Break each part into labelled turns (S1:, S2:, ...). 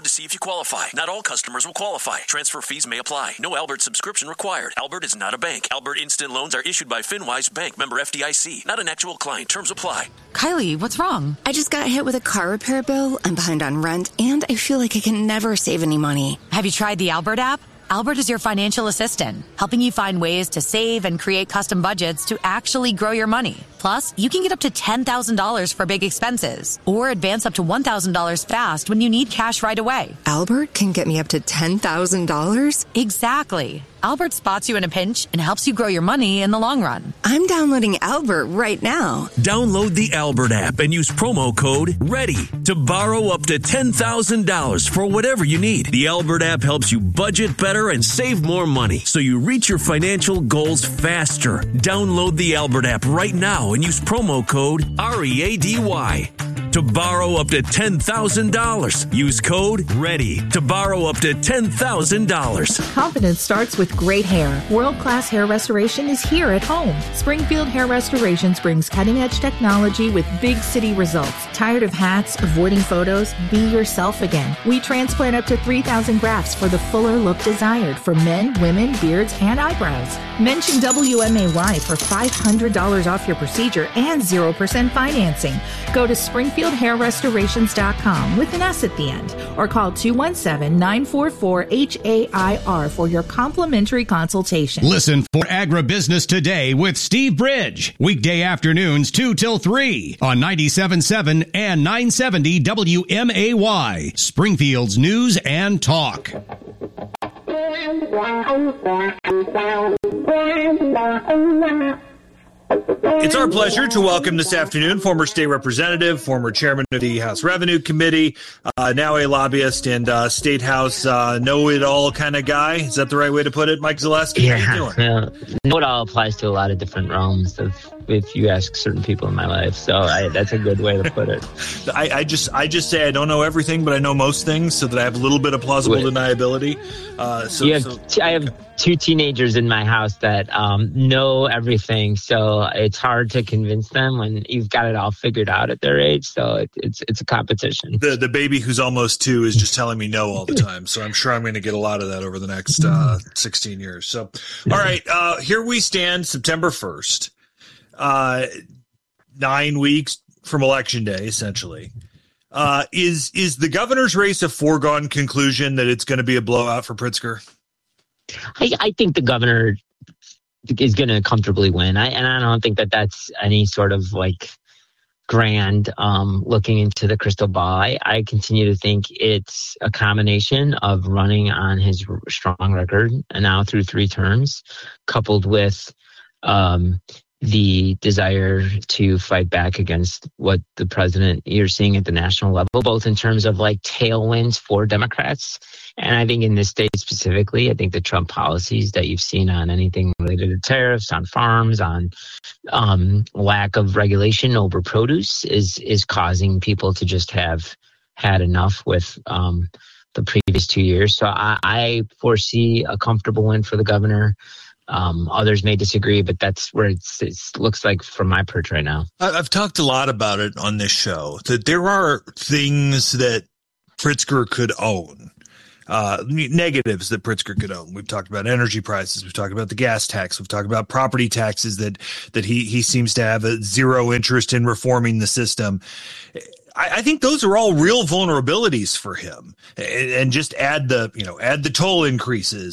S1: to see if you qualify. Not all customers will qualify. Transfer fees may apply. No Albert subscription required. Albert is not a bank. Albert Instant Loans are issued by FinWise Bank, member FDIC. Not an actual client. Terms apply.
S2: Kylie, what's wrong?
S3: I just got hit with a car repair bill. I'm behind on rent, and I feel like I can never save any money.
S2: Have you tried the Albert app? Albert is your financial assistant, helping you find ways to save and create custom budgets to actually grow your money. Plus, you can get up to $10,000 for big expenses or advance up to $1,000 fast when you need cash right away.
S3: Albert can get me up to $10,000?
S2: Exactly. Albert spots you in a pinch and helps you grow your money in the long run.
S3: I'm downloading Albert right now.
S1: Download the Albert app and use promo code READY to borrow up to $10,000 for whatever you need. The Albert app helps you budget better and save more money so you reach your financial goals faster. Download the Albert app right now and use promo code READY to borrow up to $10,000. Use code READY to borrow up to $10,000.
S4: Confidence starts with great hair. World-class hair restoration is here at home. Springfield Hair Restorations brings cutting-edge technology with big city results. Tired of hats, avoiding photos? Be yourself again. We transplant up to 3,000 grafts for the fuller look desired for men, women, beards, and eyebrows. Mention WMAY for $500 off your procedure and 0% financing. Go to SpringfieldHairRestorations.com with an S at the end, or call 217-944-HAIR for your complimentary consultation.
S5: Listen for Agribusiness Today with Steve Bridge. Weekday afternoons 2 till 3 on 97.7 and 970 WMAY. Springfield's News and Talk.
S6: It's our pleasure to welcome this afternoon former state representative, former chairman of the House Revenue Committee, now a lobbyist and state house know-it-all kind of guy. Is that the right way to put it, Mike Zaleski?
S7: Yeah,
S6: how you doing?
S7: Know-it-all applies to a lot of different realms of if you ask certain people in my life. So that's a good way to put it.
S6: I just say I don't know everything, but I know most things, so that I have a little bit of plausible deniability.
S7: I have two teenagers in my house that know everything, so it's hard to convince them when you've got it all figured out at their age. So it's a competition.
S6: The baby who's almost 2 is just telling me no all the time, so I'm sure I'm going to get a lot of that over the next 16 years. So, all right, here we stand, September 1st. 9 weeks from Election Day, essentially. Is the governor's race a foregone conclusion that it's going to be a blowout for Pritzker?
S7: I think the governor is going to comfortably win. I don't think that that's any sort of like grand looking into the crystal ball. I continue to think it's a combination of running on his strong record and now through 3 terms, coupled with the desire to fight back against what the president you're seeing at the national level, both in terms of like tailwinds for Democrats. And I think in this state specifically, I think the Trump policies that you've seen on anything related to tariffs, on farms, on lack of regulation over produce is causing people to just have had enough with the previous 2 years. So I foresee a comfortable win for the governor. Others may disagree, but that's where it looks like from my perch right now.
S6: I've talked a lot about it on this show, that there are things that Pritzker could own, negatives that Pritzker could own. We've talked about energy prices. We've talked about the gas tax. We've talked about property taxes that he seems to have a zero interest in reforming the system. I think those are all real vulnerabilities for him, and just add the toll increases,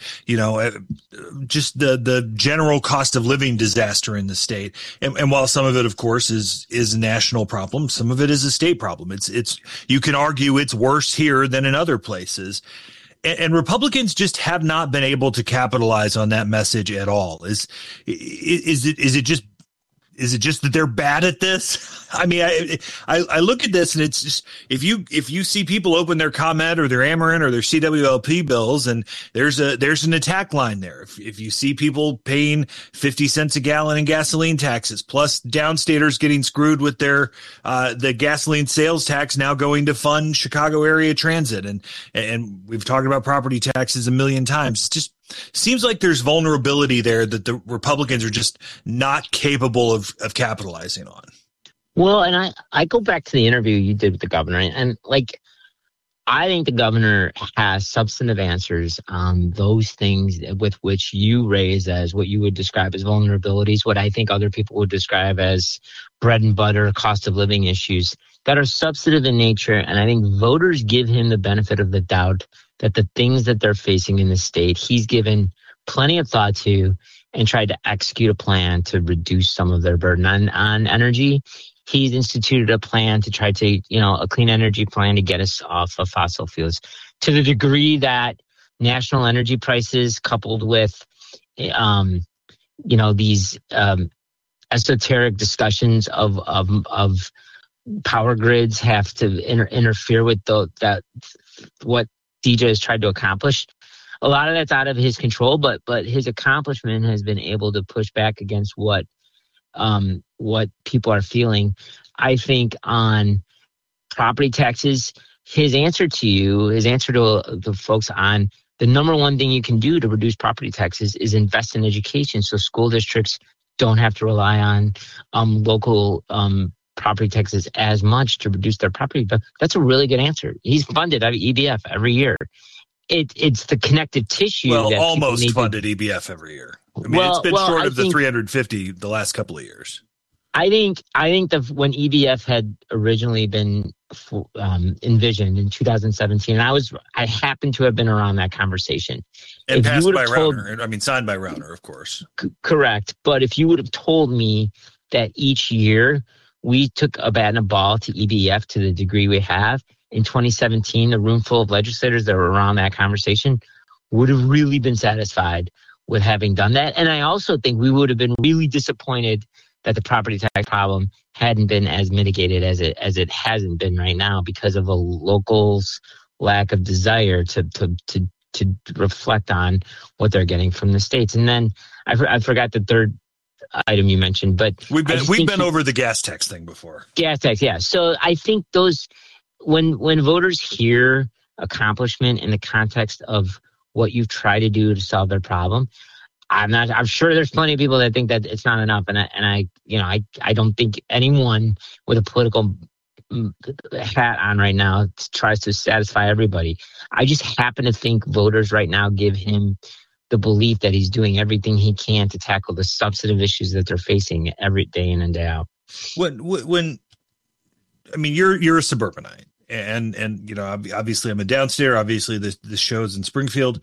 S6: just the general cost of living disaster in the state. And while some of it, of course, is a national problem, some of it is a state problem. You can argue it's worse here than in other places. And Republicans just have not been able to capitalize on that message at all. Is it just that they're bad at this? I mean, I look at this and it's just, if you see people open their ComEd or their Ameren or their CWLP bills, and there's an attack line there. If you see people paying 50 cents a gallon in gasoline taxes, plus downstaters getting screwed with their the gasoline sales tax now going to fund Chicago area transit, and we've talked about property taxes a million times. It's just seems like there's vulnerability there that the Republicans are just not capable of capitalizing on.
S7: Well, and I go back to the interview you did with the governor, and like I think the governor has substantive answers on those things with which you raise as what you would describe as vulnerabilities, what I think other people would describe as bread and butter cost of living issues that are substantive in nature. And I think voters give him the benefit of the doubt that the things that they're facing in the state, he's given plenty of thought to and tried to execute a plan to reduce some of their burden on energy. He's instituted a plan to try to, a clean energy plan to get us off of fossil fuels. To the degree that national energy prices coupled with, these esoteric discussions of power grids have to interfere with what DJ has tried to accomplish. A lot of that's out of his control, but his accomplishment has been able to push back against what people are feeling. I think on property taxes, his answer to the folks on the number one thing you can do to reduce property taxes is invest in education, so school districts don't have to rely on local property taxes as much to reduce their property. But that's a really good answer. He's funded out of EBF every year. It's the connective tissue.
S6: Well, almost funded EBF every year. I mean, it's been short of the 350 the last couple of years.
S7: I think that when EBF had originally been envisioned in 2017, and I happened to have been around that conversation.
S6: And passed by Rauner. I mean, signed by Rauner, of course.
S7: Correct. But if you would have told me that each year we took a bat and a ball to EBF to the degree we have, in 2017, the room full of legislators that were around that conversation would have really been satisfied with having done that. And I also think we would have been really disappointed that the property tax problem hadn't been as mitigated as it hasn't been right now because of the locals' lack of desire to reflect on what they're getting from the states. And then I forgot the third item you mentioned, but
S6: we've been over the gas tax thing before.
S7: Gas tax, yeah. So I think those when voters hear accomplishment in the context of what you try to do to solve their problem, I'm sure there's plenty of people that think that it's not enough, and I don't think anyone with a political hat on right now tries to satisfy everybody. I just happen to think voters right now give him the belief that he's doing everything he can to tackle the substantive issues that they're facing every day in and day out.
S6: When I mean, you're a suburbanite. And obviously I'm a downstairs. Obviously the show's in Springfield.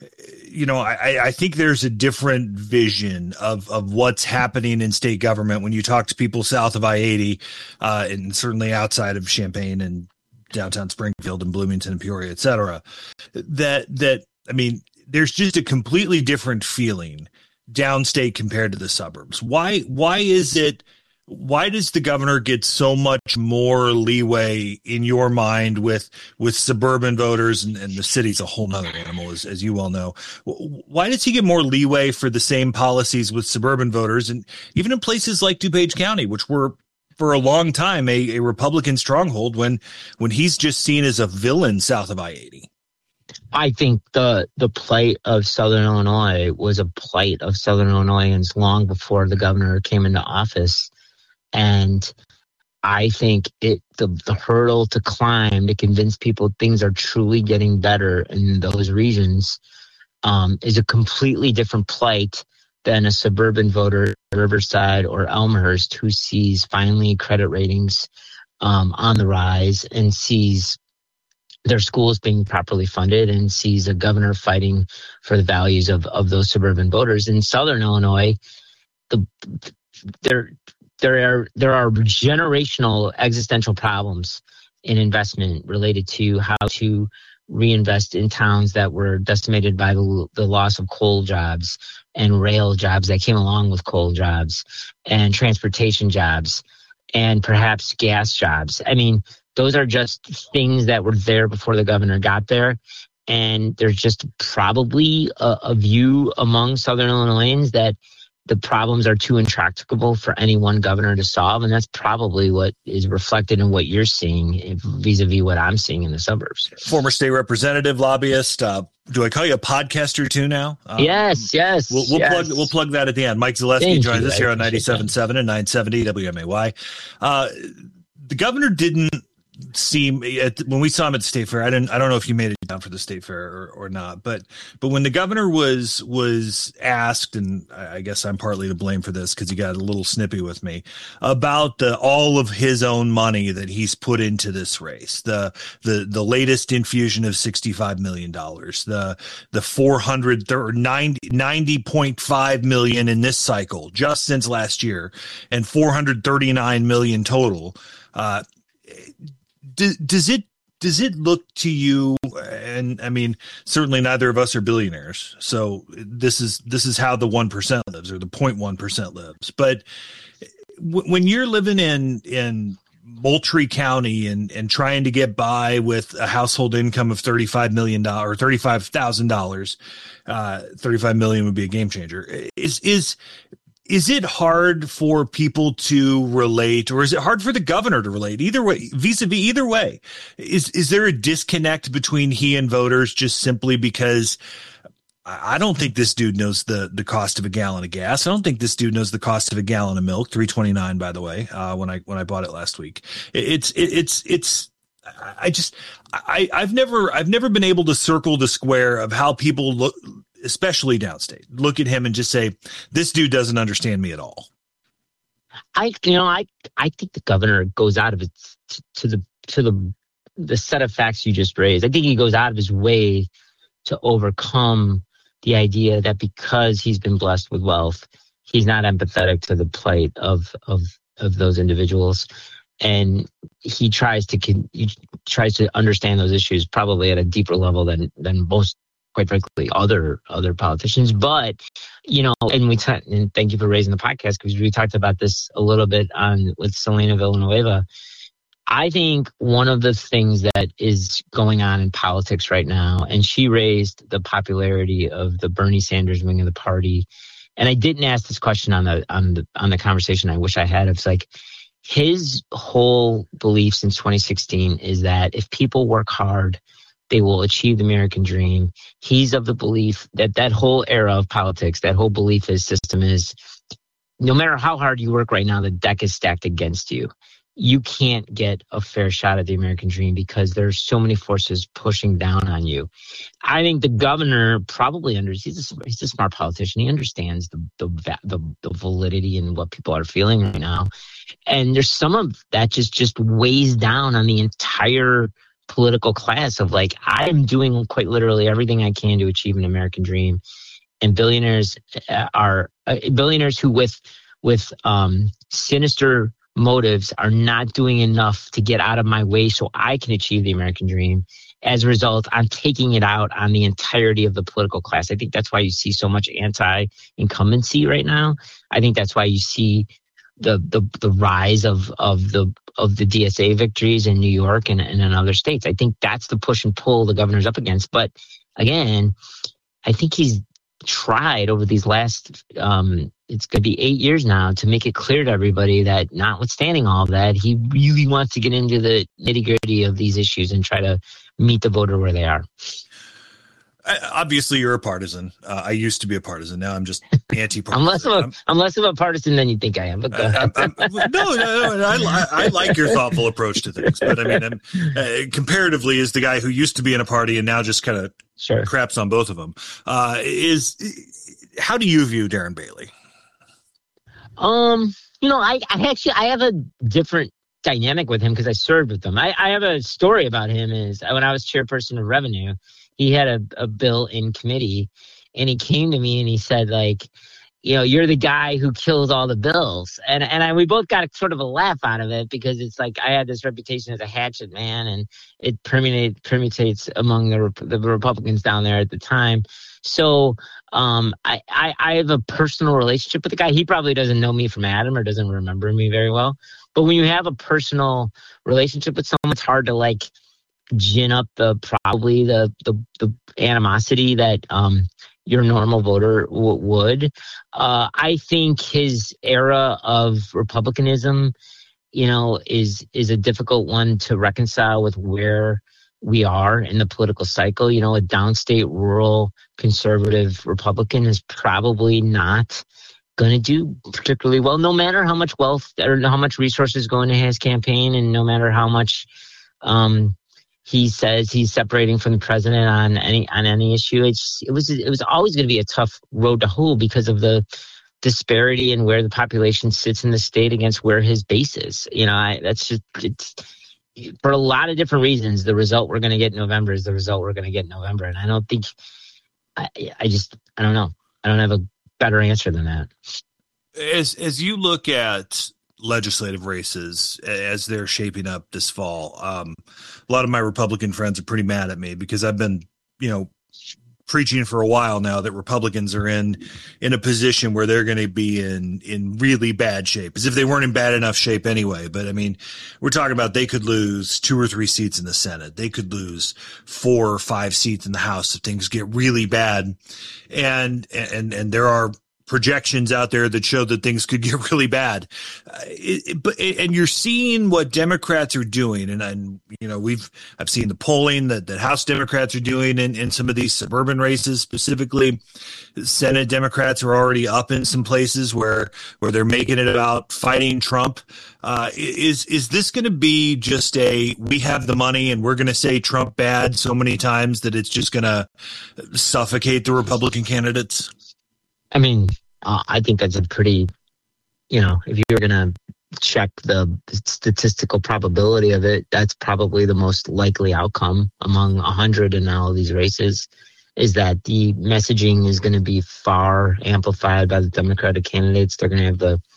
S6: I think there's a different vision of what's happening in state government when you talk to people south of I-80, and certainly outside of Champaign and downtown Springfield and Bloomington and Peoria, et cetera. I mean, there's just a completely different feeling downstate compared to the suburbs. Why is it? Why does the governor get so much more leeway in your mind with suburban voters, and the city's a whole nother animal, as you well know? Why does he get more leeway for the same policies with suburban voters, and even in places like DuPage County, which were for a long time a Republican stronghold, when he's just seen as a villain south of I-80?
S7: I think the plight of Southern Illinois was a plight of Southern Illinoisans long before the governor came into office. And I think the hurdle to climb to convince people things are truly getting better in those regions is a completely different plight than a suburban voter, Riverside or Elmhurst, who sees finally credit ratings on the rise and sees their schools being properly funded and sees a governor fighting for the values of those suburban voters. In Southern Illinois, there are generational existential problems in investment related to how to reinvest in towns that were decimated by the loss of coal jobs and rail jobs that came along with coal jobs and transportation jobs and perhaps gas jobs. I mean, those are just things that were there before the governor got there. And there's just probably a view among Southern Illinoisans that the problems are too intractable for any one governor to solve. And that's probably what is reflected in what you're seeing vis-a-vis what I'm seeing in the suburbs.
S6: Former state representative, lobbyist. Do I call you a podcaster too now?
S7: Yes.
S6: We'll plug that at the end. Mike Zaleski joins us here on 97.7 and 970 WMAY. The governor didn't seem when we saw him at the state fair. I don't know if you made it down for the state fair or not, but when the governor was asked, and I guess I'm partly to blame for this because he got a little snippy with me about all of his own money that he's put into this race, the latest infusion of $65 million, the 90.5 million in this cycle just since last year, and 439 million total. Does it look to you, and I mean, certainly neither of us are billionaires, so this is how the 1% lives, or the 0.1% lives. But when you're living in Moultrie County and trying to get by with a household income of $35 million or $35,000, 35 million would be a game changer. Is it hard for people to relate, or is it hard for the governor to relate? Either way, vis-a-vis either way, is there a disconnect between he and voters just simply because I don't think this dude knows the cost of a gallon of gas. I don't think this dude knows the cost of a gallon of milk, $3.29, by the way, when I bought it last week. I've never been able to circle the square of how people look, especially downstate, look at him and just say, this dude doesn't understand me at all.
S7: I think the governor goes out of it to the set of facts you just raised. I think he goes out of his way to overcome the idea that because he's been blessed with wealth, he's not empathetic to the plight of those individuals. And he tries to understand those issues probably at a deeper level than most, quite frankly, other politicians. But, and thank you for raising the podcast, because we talked about this a little bit with Selena Villanueva. I think one of the things that is going on in politics right now, and she raised the popularity of the Bernie Sanders wing of the party. And I didn't ask this question on the conversation. I wish I had. It's like his whole belief since 2016 is that if people work hard, they will achieve the American dream. He's of the belief that whole era of politics, that whole belief system is, no matter how hard you work right now, the deck is stacked against you. You can't get a fair shot at the American dream because there's so many forces pushing down on you. I think the governor probably he's a smart politician. He understands the validity in what people are feeling right now. And there's some of that just weighs down on the entire political class of like, I am doing quite literally everything I can to achieve an American dream. And billionaires are billionaires who with sinister motives are not doing enough to get out of my way so I can achieve the American dream. As a result, I'm taking it out on the entirety of the political class. I think that's why you see so much anti-incumbency right now. I think that's why you see the rise of the DSA victories in New York and in other states. I think that's the push and pull the governor's up against. But again, I think he's tried over these last it's going to be 8 years now to make it clear to everybody that notwithstanding all of that, he really wants to get into the nitty-gritty of these issues and try to meet the voter where they are.
S6: Obviously, you're a partisan. I used to be a partisan. Now I'm just anti-partisan.
S7: I'm less of a partisan than you think I am. But go ahead.
S6: No. I like your thoughtful approach to things. But I mean, comparatively, as the guy who used to be in a party and now just kind of craps on both of them, how do you view Darren Bailey? I have a different dynamic with him because I served with him. I have a story about him. Is when I was chairperson of revenue, he had a bill in committee, and he came to me and he said, like, you're the guy who kills all the bills. And we both got sort of a laugh out of it because it's like I had this reputation as a hatchet man, and it permutates among the Republicans down there at the time. So I have a personal relationship with the guy. He probably doesn't know me from Adam or doesn't remember me very well. But when you have a personal relationship with someone, it's hard to like gin up the animosity that your normal voter would. I think his era of republicanism, is a difficult one to reconcile with where we are in the political cycle. A downstate rural conservative Republican is probably not going to do particularly well, no matter how much wealth or how much resources go into his campaign, and no matter how much
S7: He says he's separating from the president on any issue. It was always going to be a tough road to hoe because of the disparity in where the population sits in the state against where his base is. It's for a lot of different reasons. The result we're going to get in November is the result we're going to get in November, and I don't think I don't know. I don't have a better answer than that.
S6: As you look at legislative races as they're shaping up this fall, a lot of my Republican friends are pretty mad at me because I've been, preaching for a while now that Republicans are in a position where they're going to be in really bad shape, as if they weren't in bad enough shape anyway. But I mean, we're talking about they could lose 2 or 3 seats in the Senate. They could lose 4 or 5 seats in the House if things get really bad. And there are projections out there that show that things could get really bad. And you're seeing what Democrats are doing. And I've seen the polling that House Democrats are doing in some of these suburban races specifically. Senate Democrats are already up in some places where they're making it about fighting Trump. Is this going to be just we have the money and we're going to say Trump bad so many times that it's just going to suffocate the Republican candidates?
S7: I mean, I think that's a pretty, if you're going to check the statistical probability of it, that's probably the most likely outcome among 100 in all of these races, is that the messaging is going to be far amplified by the Democratic candidates. They're going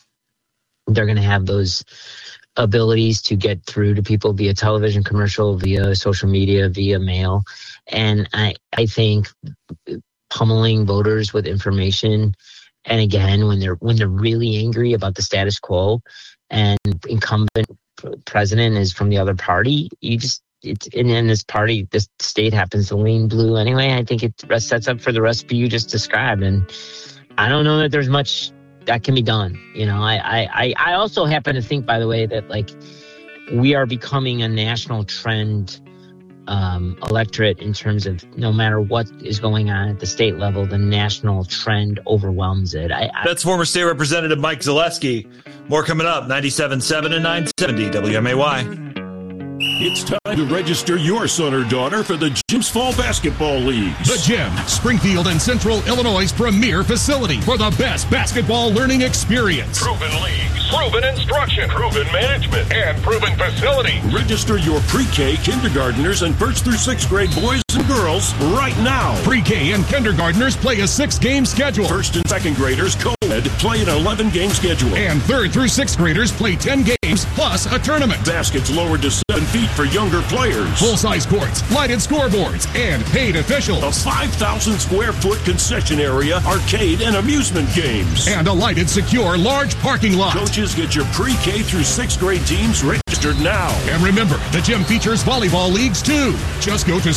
S7: to have those abilities to get through to people via television commercial, via social media, via mail. And I think pummeling voters with information, and again, when they're really angry about the status quo and incumbent president is from the other party, in this party, this state happens to lean blue anyway. I think it sets up for the recipe you just described. And I don't know that there's much that can be done. I also happen to think, by the way, that we are becoming a national trend electorate in terms of no matter what is going on at the state level, the national trend overwhelms it.
S6: That's former state representative Mike Zaleski. More coming up, 97.7 and 970 WMAY.
S8: It's time to register your son or daughter for the Gym's Fall Basketball Leagues.
S5: The Gym, Springfield and Central Illinois' premier facility for the best basketball learning experience.
S9: Proven leagues, proven instruction, proven management, and proven facility.
S8: Register your pre-K, kindergartners, and 1st through 6th grade boys and girls right now.
S5: Pre-K and kindergartners play a 6-game schedule.
S8: 1st and 2nd graders co-ed play an 11-game schedule.
S5: And 3rd through 6th graders play 10 games plus a tournament.
S8: Baskets lowered to 7 feet for younger players.
S5: Full-size courts, lighted scoreboards, and paid officials.
S8: A 5,000 square foot concession area, arcade, and amusement games.
S5: And a lighted, secure, large parking lot.
S8: Coaches, get your pre-K through 6th grade teams registered now.
S5: And remember, the gym features volleyball leagues too. Just go to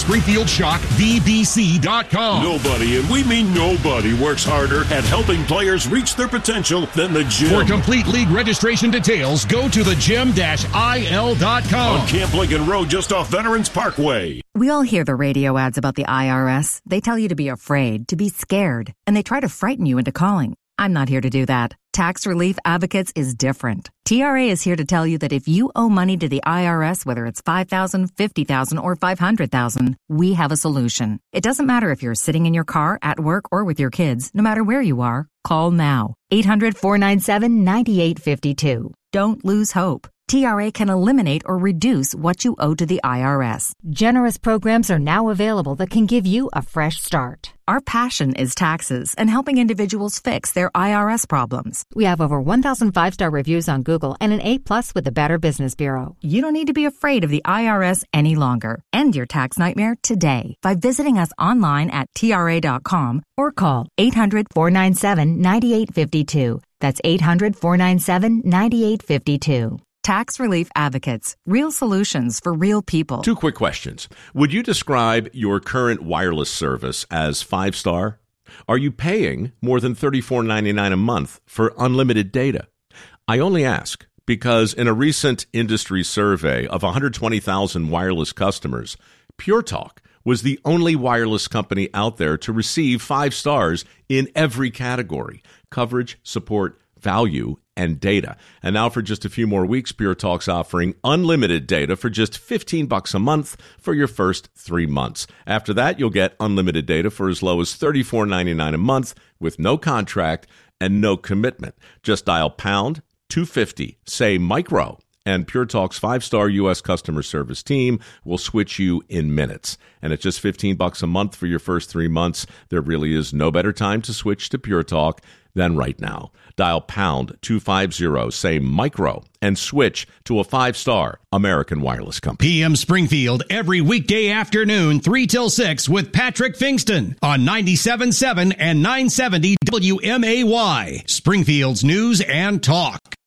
S5: SpringfieldShockVBC.com.
S8: Nobody, and we mean nobody, works harder at helping players reach their potential than the gym.
S5: For complete league registration details, go to thegym-il.com.
S8: On Camp Lincoln Road, just off Veterans Parkway.
S10: We all hear the radio ads about the IRS. They tell you to be afraid, to be scared, and they try to frighten you into calling. I'm not here to do that. Tax Relief Advocates is different. TRA is here to tell you that if you owe money to the IRS, whether it's $5,000, $50,000, or $500,000, we have a solution. It doesn't matter if you're sitting in your car, at work, or with your kids. No matter where you are, call now. 800-497-9852. Don't lose hope. TRA can eliminate or reduce what you owe to the IRS.
S11: Generous programs are now available that can give you a fresh start.
S10: Our passion is taxes and helping individuals fix their IRS problems.
S11: We have over 1,000 5-star reviews on Google and an A+ with the Better Business Bureau.
S10: You don't need to be afraid of the IRS any longer. End your tax nightmare today by visiting us online at TRA.com or call 800-497-9852. That's 800-497-9852. Tax Relief Advocates. Real solutions for real people.
S12: 2 quick questions. Would you describe your current wireless service as 5-star? Are you paying more than $34.99 a month for unlimited data? I only ask because in a recent industry survey of 120,000 wireless customers, Pure Talk was the only wireless company out there to receive 5 stars in every category: coverage, support, value, and data. And now for just a few more weeks, Pure Talk's offering unlimited data for just $15 a month for your first 3 months. After that, you'll get unlimited data for as low as $34.99 a month with no contract and no commitment. Just dial pound 250, say micro, and Pure Talk's 5-star U.S. customer service team will switch you in minutes. And at just $15 a month for your first 3 months, there really is no better time to switch to Pure Talk than right now. Dial pound 250, say micro, and switch to a 5-star American Wireless company.
S5: PM Springfield every weekday afternoon, 3 till 6 with Patrick Fingston on 97.7 and 970 WMAY, Springfield's News and Talk.